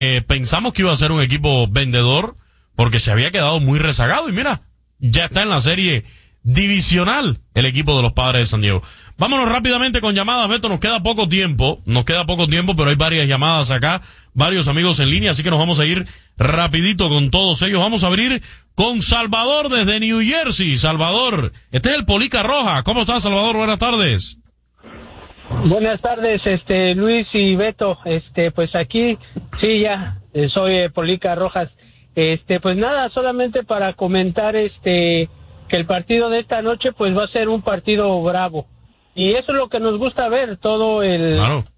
pensamos que iba a ser un equipo vendedor porque se había quedado muy rezagado y mira, ya está en la serie divisional el equipo de los Padres de San Diego. Vámonos rápidamente con llamadas, Beto, nos queda poco tiempo, pero hay varias llamadas acá, varios amigos en línea, así que nos vamos a ir rapidito con todos ellos. Vamos a abrir con Salvador desde New Jersey. Salvador, este es el Polica Roja. ¿Cómo estás, Salvador? Buenas tardes. Buenas tardes, Luis y Beto. Pues aquí, sí, ya, soy Polica Rojas. Pues nada, solamente para comentar, que el partido de esta noche, pues va a ser un partido bravo. Y eso es lo que nos gusta ver, todo el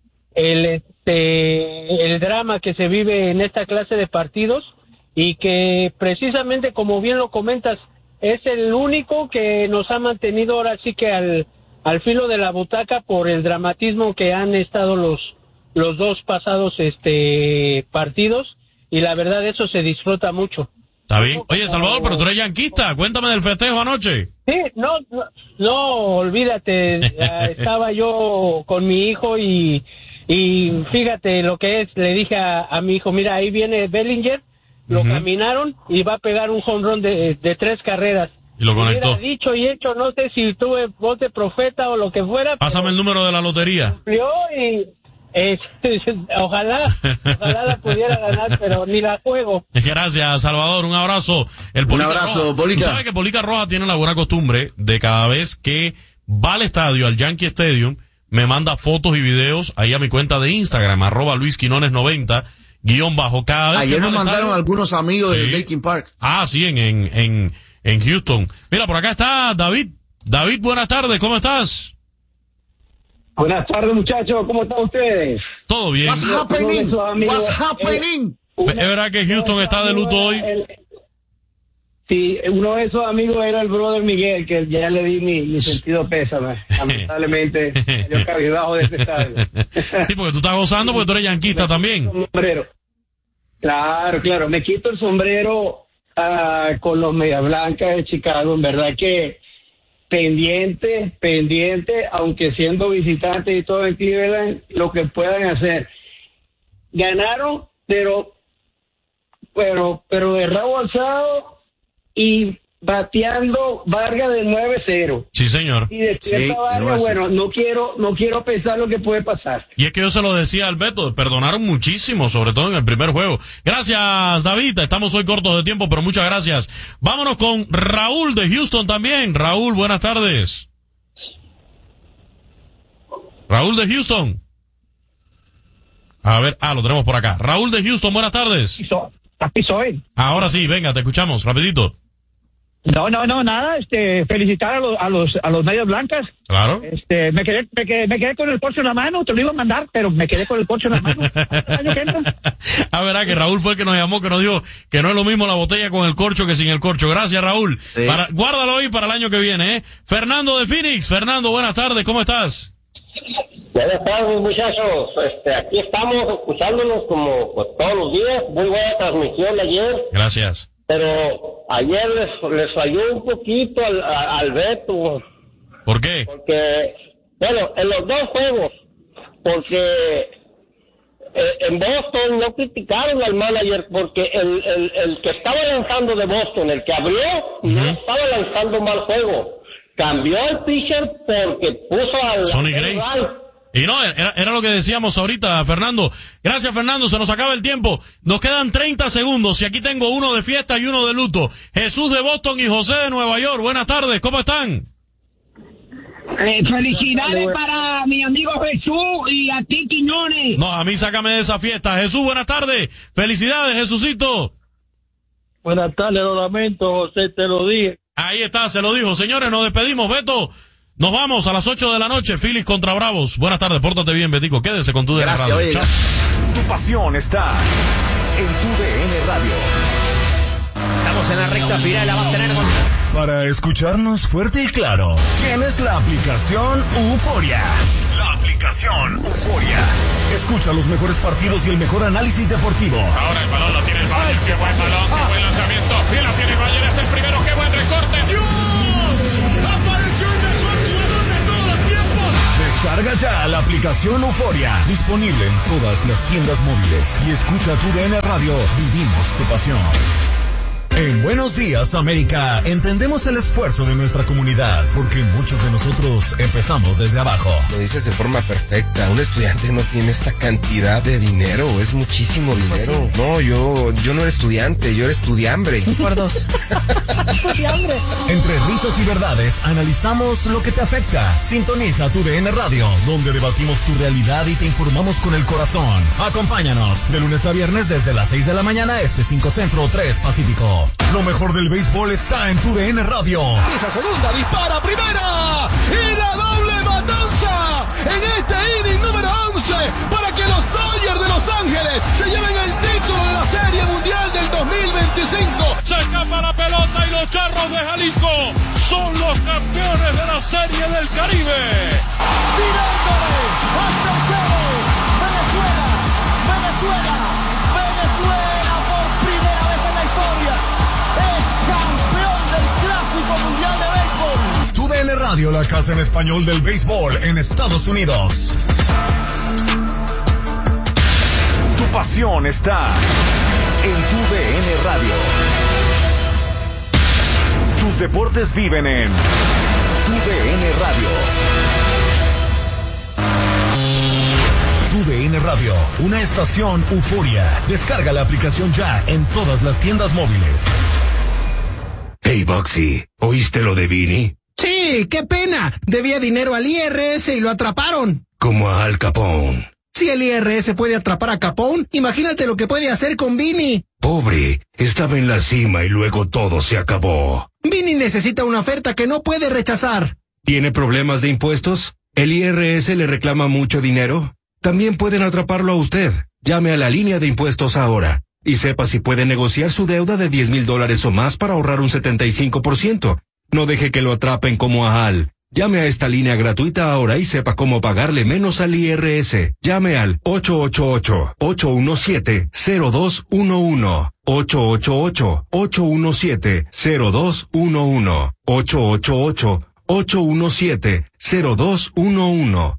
drama que se vive en esta clase de partidos, y que precisamente, como bien lo comentas, es el único que nos ha mantenido ahora sí que al filo de la butaca por el dramatismo que han estado los dos pasados partidos, y la verdad eso se disfruta mucho. Está bien. Oye, Salvador, pero tú eres yanquista, cuéntame del festejo anoche. Sí, no, olvídate, estaba yo con mi hijo y fíjate lo que es, le dije a mi hijo, mira, ahí viene Bellinger, lo caminaron y va a pegar un home run de 3 carreras. Y lo conectó. Mira, dicho y hecho, no sé si tuve voz de profeta o lo que fuera. Pásame el número de la lotería. Cumplió y ojalá la pudiera ganar, pero ni la juego. Gracias, Salvador, un abrazo. Un abrazo, Polica. ¿Sabe que Polica Roja tiene la buena costumbre de cada vez que va al estadio, al Yankee Stadium, me manda fotos y videos ahí a mi cuenta de Instagram, @LuisQuinones90, _ cada vez. Ayer nos mandaron algunos amigos del Baking Park. Ah, sí, en Houston. Mira, por acá está David. David, buenas tardes, ¿cómo estás? Buenas tardes, muchachos, ¿cómo están ustedes? Todo bien. What's happening? Es verdad que Houston está de luto hoy. Sí, uno de esos amigos era el brother Miguel, que ya le di mi sentido pésame. Lamentablemente, yo cabizbajo de este estadio. Sí, porque tú estás gozando porque tú eres yanquista también. Sombrero. Claro, me quito el sombrero con los Media Blancas de Chicago, en verdad que pendiente, aunque siendo visitante y todo en Cleveland, lo que puedan hacer. Ganaron, pero de rabo alzado y bateando Vargas de 9-0. Sí, señor. Y despierta Vargas, bueno, no quiero pensar lo que puede pasar. Y es que yo se lo decía al Beto, perdonaron muchísimo, sobre todo en el primer juego. Gracias, David, estamos hoy cortos de tiempo, pero muchas gracias. Vámonos con Raúl de Houston también. Raúl, buenas tardes. Raúl de Houston. A ver, lo tenemos por acá. Raúl de Houston, buenas tardes. Aquí soy. Ahora sí, venga, te escuchamos, rapidito. No, nada, felicitar a los Medias Blancas. Claro. Me quedé con el corcho en la mano, te lo iba a mandar, pero me quedé con el corcho en la mano. Verá que Raúl fue el que nos llamó, que nos dijo que no es lo mismo la botella con el corcho que sin el corcho. Gracias, Raúl. Sí. Guárdalo ahí para el año que viene, ¿eh? Fernando de Phoenix. Fernando, buenas tardes, ¿cómo estás? Buenas tardes, muchachos. Aquí estamos escuchándonos como pues, todos los días. Muy buena transmisión ayer. Gracias. Pero ayer les falló un poquito al Beto. ¿Por qué? Porque, bueno, en los dos juegos, porque en Boston no criticaron al manager porque el que estaba lanzando de Boston, el que abrió, no estaba lanzando mal juego. Cambió al pitcher porque puso al Sonny Gray. Y no, era lo que decíamos ahorita, Fernando. Gracias, Fernando, se nos acaba el tiempo. Nos quedan 30 segundos y aquí tengo uno de fiesta y uno de luto. Jesús de Boston y José de Nueva York. Buenas tardes, ¿cómo están? Felicidades para mi amigo Jesús y a ti, Quiñones. No, a mí sácame de esa fiesta. Jesús, buenas tardes. Felicidades, Jesucito. Buenas tardes, lo lamento, José, te lo dije. Ahí está, se lo dijo. Señores, nos despedimos, Beto. Nos vamos a las 8 de la noche, Phillies contra Bravos. Buenas tardes, pórtate bien, Betico. Quédese con tu DN Radio. Oye, tu pasión está en tu DN Radio. Estamos en la recta final, la vas a tener con... Para escucharnos fuerte y claro, tienes la aplicación Euforia. La aplicación Euforia. Escucha los mejores partidos y el mejor análisis deportivo. Ahora el balón lo tiene el Bayern. Qué buen balón, qué buen lanzamiento. Bien la tiene el Bayern, es el primero. Qué buen recorte. ¡Dios! ¡Apareció el mejor jugador de todos los tiempos! Descarga ya la aplicación Euforia, disponible en todas las tiendas móviles, y escucha tu DN Radio. Vivimos tu pasión. En Buenos Días, América, entendemos el esfuerzo de nuestra comunidad, porque muchos de nosotros empezamos desde abajo. Lo dices de forma perfecta. Un estudiante no tiene esta cantidad de dinero, es muchísimo dinero. Pues sí. No, yo no era estudiante, yo era estudiambre. Por dos. Estudiambre. Entre risas y verdades, analizamos lo que te afecta. Sintoniza tu DN Radio, donde debatimos tu realidad y te informamos con el corazón. Acompáñanos de lunes a viernes desde las 6 de la mañana, 5 Centro, 3 Pacífico. Lo mejor del béisbol está en tu DN Radio. Esa segunda, dispara primera y la doble matanza en este inning número 11 para que los Dodgers de Los Ángeles se lleven el título de la Serie Mundial del 2025. Se escapa la pelota y los Charros de Jalisco son los campeones de la Serie del Caribe. Tirándole al tercero, Venezuela por primera vez en la historia es campeón del Clásico Mundial de Béisbol. Tu DN Radio, la casa en español del béisbol en Estados Unidos. Tu pasión está en tu DN Radio. Tus deportes viven en tu DN Radio. Tu DN Radio, una estación Euforia. Descarga la aplicación ya en todas las tiendas móviles. Hey, Boxy, ¿oíste lo de Vini? Sí, qué pena. Debía dinero al IRS y lo atraparon. Como a Al Capone. Si el IRS puede atrapar a Capone, imagínate lo que puede hacer con Vini. Pobre, estaba en la cima y luego todo se acabó. Vini necesita una oferta que no puede rechazar. ¿Tiene problemas de impuestos? ¿El IRS le reclama mucho dinero? También pueden atraparlo a usted. Llame a la línea de impuestos ahora y sepa si puede negociar su deuda de $10,000 o más para ahorrar un 75%. No deje que lo atrapen como a Al. Llame a esta línea gratuita ahora y sepa cómo pagarle menos al IRS. Llame al 888-817-0211. 888-817-0211. 888-817-0211.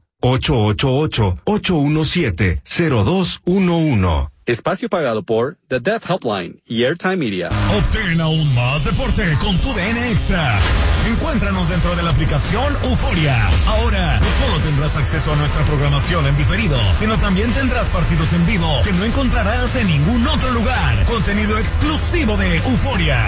888-817-0211. Espacio pagado por The Deaf Helpline y Airtime Media. Obtén aún más deporte con tu DN Extra. Encuéntranos dentro de la aplicación Euforia. Ahora, no solo tendrás acceso a nuestra programación en diferido, sino también tendrás partidos en vivo que no encontrarás en ningún otro lugar. Contenido exclusivo de Euforia.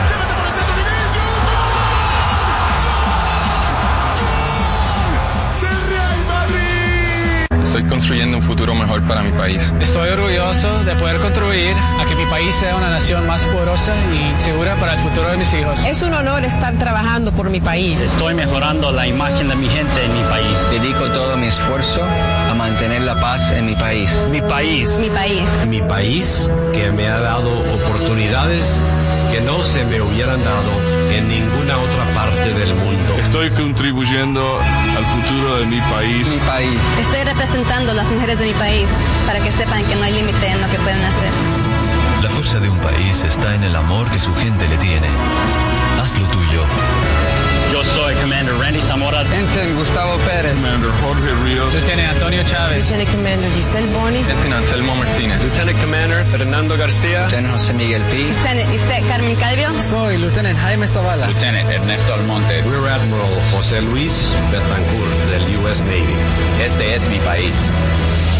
Estoy construyendo un futuro mejor para mi país. Estoy orgulloso de poder contribuir a que mi país sea una nación más poderosa y segura para el futuro de mis hijos. Es un honor estar trabajando por mi país. Estoy mejorando la imagen de mi gente en mi país. Dedico todo mi esfuerzo a mantener la paz en mi país. Mi país. Mi país. Mi país, que me ha dado oportunidades que no se me hubieran dado en ninguna otra parte del mundo. Estoy contribuyendo al futuro de mi país. Mi país. Estoy representando a las mujeres de mi país para que sepan que no hay límite en lo que pueden hacer. La fuerza de un país está en el amor que su gente le tiene. Haz lo tuyo. Yo soy Commander Randy Zamora. Ensign Gustavo Pérez. Commander Jorge Ríos. Lieutenant Antonio Chávez. Lieutenant Commander Giselle Bonis. Lieutenant Anselmo Martínez. Lieutenant Commander Fernando García. Lieutenant José Miguel P. Lieutenant Lisette Carmen Calvio. Soy Lieutenant Jaime Zavala. Lieutenant Ernesto Almonte. Rear Admiral José Luis Betancourt del U.S. Navy. Este es mi país.